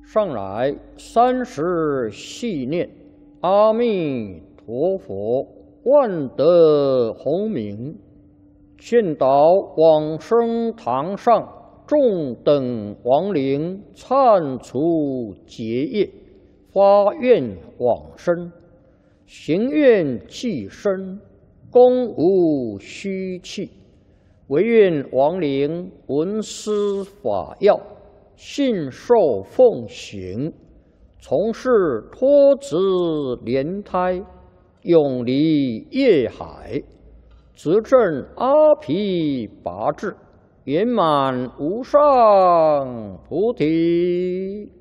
上来30系念阿弥陀佛，万德洪名，劝导往生堂上众等亡灵忏除结业，发愿往生，行愿济身，功无虚弃，唯愿亡灵闻思法要，信受奉行，从事脱子莲胎，永离业海，执证阿毗跋致，圆满无上菩提。